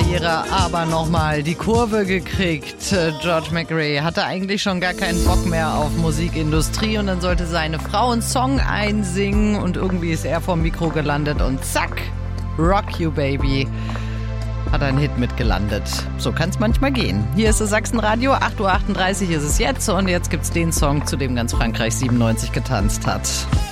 Karriere aber nochmal die Kurve gekriegt. George McRae hatte eigentlich schon gar keinen Bock mehr auf Musikindustrie und dann sollte seine Frau einen Song einsingen und irgendwie ist er vom Mikro gelandet und zack, Rock You Baby, hat einen Hit mitgelandet. So kann es manchmal gehen. Hier ist das Sachsenradio, 8:38 Uhr ist es jetzt und jetzt gibt's den Song, zu dem ganz Frankreich 97 getanzt hat.